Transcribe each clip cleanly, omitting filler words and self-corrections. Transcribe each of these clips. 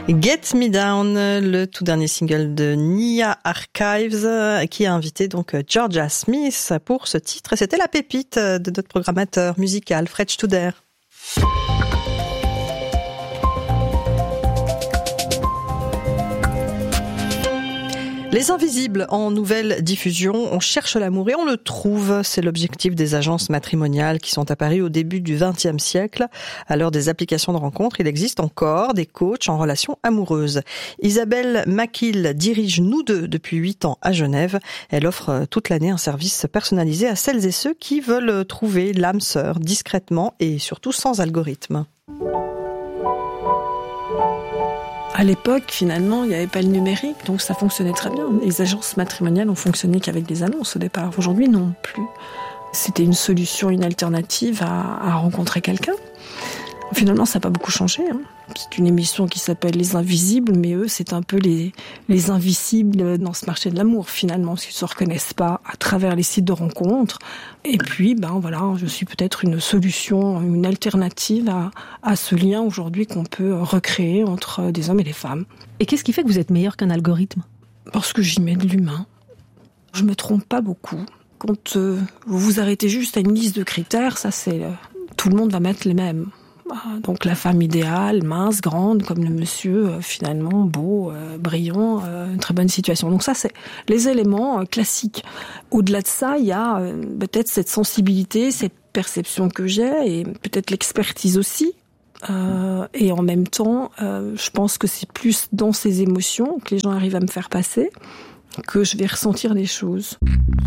Get Me Down, le tout dernier single de Nia Archives, qui a invité donc Georgia Smith pour ce titre. Et c'était la pépite de notre programmateur musical, Fred Studer. Les Invisibles en nouvelle diffusion, on cherche l'amour et on le trouve. C'est l'objectif des agences matrimoniales qui sont apparues au début du XXe siècle. À l'heure des applications de rencontres, il existe encore des coachs en relations amoureuses. Isabelle Maquille dirige Nous Deux depuis 8 ans à Genève. Elle offre toute l'année un service personnalisé à celles et ceux qui veulent trouver l'âme sœur discrètement et surtout sans algorithme. À l'époque, finalement, il n'y avait pas le numérique, donc ça fonctionnait très bien. Les agences matrimoniales ont fonctionné qu'avec des annonces au départ. Aujourd'hui, non plus. C'était une solution, une alternative à rencontrer quelqu'un. Finalement, ça n'a pas beaucoup changé. C'est une émission qui s'appelle Les Invisibles, mais eux, c'est un peu les invisibles dans ce marché de l'amour, finalement, parce qu'ils ne se reconnaissent pas à travers les sites de rencontres. Et puis, je suis peut-être une solution, une alternative à ce lien aujourd'hui qu'on peut recréer entre des hommes et des femmes. Et qu'est-ce qui fait que vous êtes meilleur qu'un algorithme ? Parce que j'y mets de l'humain. Je me trompe pas beaucoup. Quand vous vous arrêtez juste à une liste de critères, ça c'est tout le monde va mettre les mêmes. Donc la femme idéale, mince, grande, comme le monsieur, finalement, beau, brillant, une très bonne situation. Donc ça, c'est les éléments classiques. Au-delà de ça, il y a peut-être cette sensibilité, cette perception que j'ai, et peut-être l'expertise aussi. Et en même temps, je pense que c'est plus dans ces émotions que les gens arrivent à me faire passer que je vais ressentir des choses.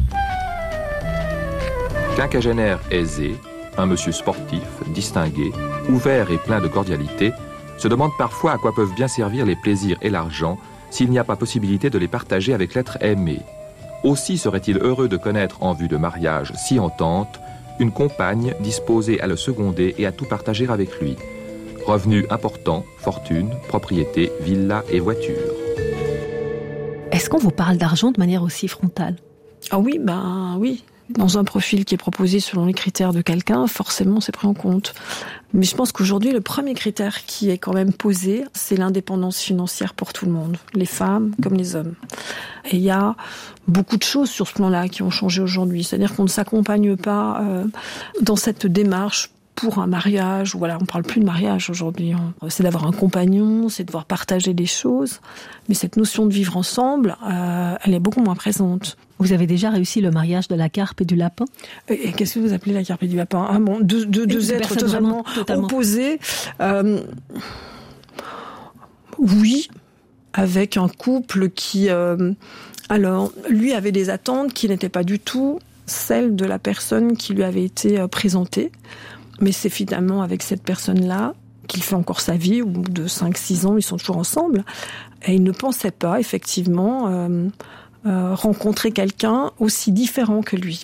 Quinquagénaire aisé, un monsieur sportif, distingué, ouvert et plein de cordialité, se demande parfois à quoi peuvent bien servir les plaisirs et l'argent s'il n'y a pas possibilité de les partager avec l'être aimé. Aussi serait-il heureux de connaître en vue de mariage si entente une compagne disposée à le seconder et à tout partager avec lui. Revenus importants, fortune, propriété, villa et voiture. Est-ce qu'on vous parle d'argent de manière aussi frontale ? Ah oui, oui. Dans un profil qui est proposé selon les critères de quelqu'un, forcément, c'est pris en compte. Mais je pense qu'aujourd'hui, le premier critère qui est quand même posé, c'est l'indépendance financière pour tout le monde, les femmes comme les hommes. Et il y a beaucoup de choses sur ce plan-là qui ont changé aujourd'hui. C'est-à-dire qu'on ne s'accompagne pas dans cette démarche pour un mariage. Voilà, on parle plus de mariage aujourd'hui. C'est d'avoir un compagnon, c'est de devoir partager des choses. Mais cette notion de vivre ensemble, elle est beaucoup moins présente. Vous avez déjà réussi le mariage de la carpe et du lapin ? Et qu'est-ce que vous appelez la carpe et du lapin ? Deux êtres totalement opposés. Oui, avec un couple qui... alors, lui avait des attentes qui n'étaient pas du tout celles de la personne qui lui avait été présentée. Mais c'est finalement avec cette personne-là qu'il fait encore sa vie. Au bout de 5-6 ans, ils sont toujours ensemble. Et il ne pensait pas, effectivement... rencontrer quelqu'un aussi différent que lui.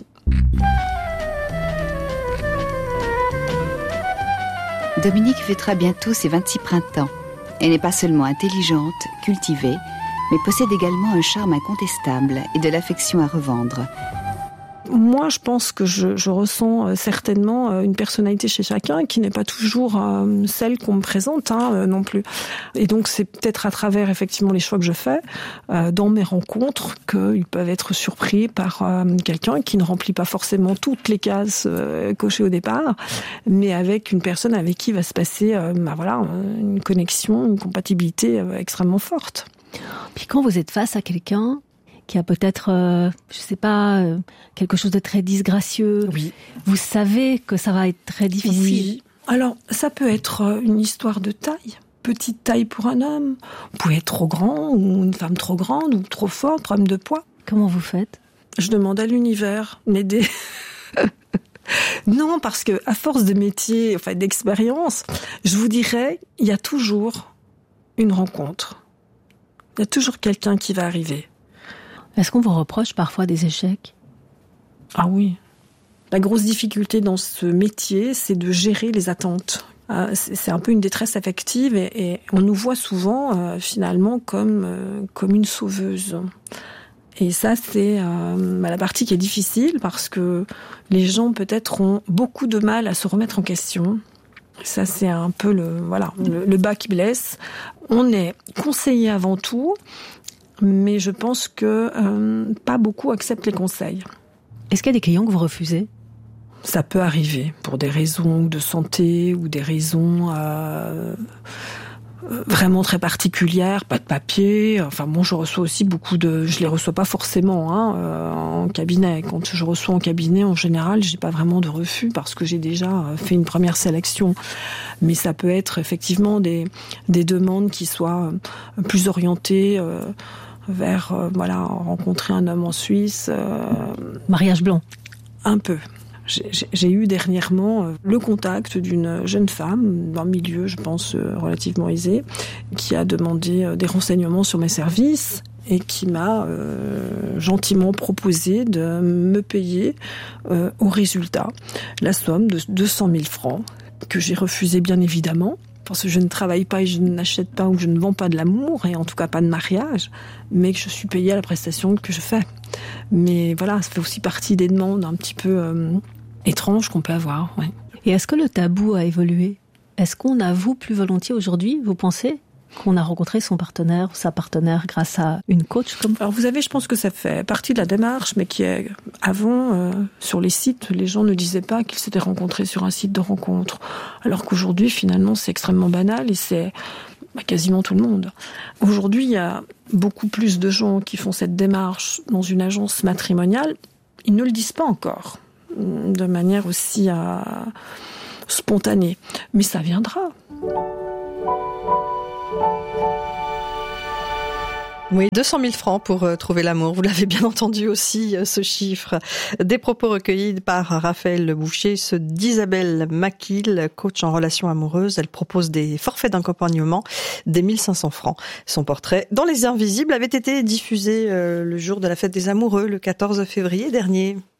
Dominique fêtera bientôt ses 26 printemps. Elle n'est pas seulement intelligente, cultivée, mais possède également un charme incontestable et de l'affection à revendre. Moi, je pense que je ressens certainement une personnalité chez chacun qui n'est pas toujours celle qu'on me présente non plus. Et donc, c'est peut-être à travers effectivement les choix que je fais dans mes rencontres qu'ils peuvent être surpris par quelqu'un qui ne remplit pas forcément toutes les cases cochées au départ, mais avec une personne avec qui va se passer une connexion, une compatibilité extrêmement forte. Puis quand vous êtes face à quelqu'un qui a peut-être, quelque chose de très disgracieux. Oui. Vous savez que ça va être très difficile. Oui. Alors, ça peut être une histoire de taille. Petite taille pour un homme. Vous pouvez être trop grand, ou une femme trop grande, ou trop forte, problème de poids. Comment vous faites ? Je demande à l'univers m'aider. Non, parce que à force de métier, d'expérience, je vous dirais, il y a toujours une rencontre. Il y a toujours quelqu'un qui va arriver. Est-ce qu'on vous reproche parfois des échecs ? Ah oui. La grosse difficulté dans ce métier, c'est de gérer les attentes. C'est un peu une détresse affective et on nous voit souvent finalement comme une sauveuse. Et ça, c'est la partie qui est difficile parce que les gens peut-être ont beaucoup de mal à se remettre en question. Ça, c'est un peu le bas qui blesse. On est conseillé avant tout, mais je pense que pas beaucoup acceptent les conseils. Est-ce qu'il y a des clients que vous refusez ? Ça peut arriver pour des raisons de santé ou des raisons vraiment très particulières, pas de papier. Enfin bon, je reçois aussi je les reçois pas forcément en cabinet. Quand je reçois en cabinet, en général, j'ai pas vraiment de refus parce que j'ai déjà fait une première sélection. Mais ça peut être effectivement des demandes qui soient plus orientées vers rencontrer un homme en Suisse. Mariage blanc. Un peu. J'ai eu dernièrement le contact d'une jeune femme d'un milieu, je pense, relativement aisé, qui a demandé des renseignements sur mes services et qui m'a gentiment proposé de me payer au résultat la somme de 200 000 francs, que j'ai refusé bien évidemment, parce que je ne travaille pas et je n'achète pas ou je ne vends pas de l'amour, et en tout cas pas de mariage, mais que je suis payée à la prestation que je fais. Mais voilà, ça fait aussi partie des demandes un petit peu étranges qu'on peut avoir. Ouais. Et est-ce que le tabou a évolué ? Est-ce qu'on avoue plus volontiers aujourd'hui, vous pensez, qu'on a rencontré son partenaire ou sa partenaire grâce à une coach comme... Alors vous savez, je pense que ça fait partie de la démarche, mais qui est avant, sur les sites, les gens ne disaient pas qu'ils s'étaient rencontrés sur un site de rencontre. Alors qu'aujourd'hui, finalement, c'est extrêmement banal et c'est quasiment tout le monde. Aujourd'hui, il y a beaucoup plus de gens qui font cette démarche dans une agence matrimoniale. Ils ne le disent pas encore de manière aussi spontanée. Mais ça viendra. Oui, 200 000 francs pour trouver l'amour. Vous l'avez bien entendu aussi, ce chiffre. Des propos recueillis par Raphaël Boucher, ceux d'Isabelle Maquille, coach en relations amoureuses. Elle propose des forfaits d'accompagnement des 1500 francs. Son portrait dans Les Invisibles avait été diffusé le jour de la fête des amoureux, le 14 février dernier.